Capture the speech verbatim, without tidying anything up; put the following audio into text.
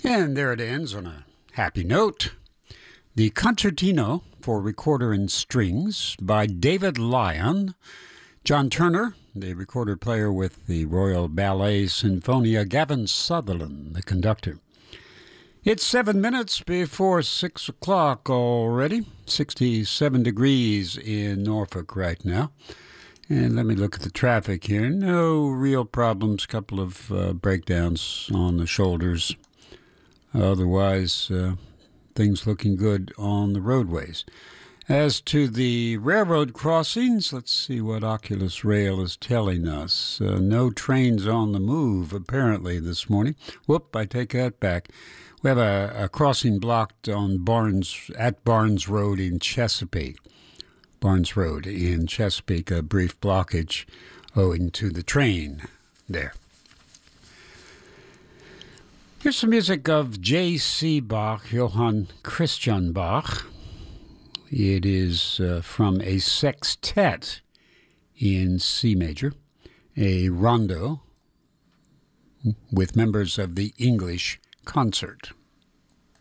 And there it ends on a happy note. The Concertino for Recorder and Strings by David Lyon. John Turner, the recorder player with the Royal Ballet Sinfonia. Gavin Sutherland, the conductor. It's seven minutes before six o'clock already. sixty-seven degrees in Norfolk right now. And let me look at the traffic here. No real problems. Couple of uh, breakdowns on the shoulders. Otherwise, uh, things looking good on the roadways. As to the railroad crossings, let's see what Oculus Rail is telling us. Uh, no trains on the move, apparently, this morning. Whoop, I take that back. We have a, a crossing blocked on Barnes at Barnes Road in Chesapeake. Barnes Road in Chesapeake, a brief blockage owing to the train there. Here's some music of J C. Bach, Johann Christian Bach. It is uh, from a sextet in C major, a rondo with members of the English Concert.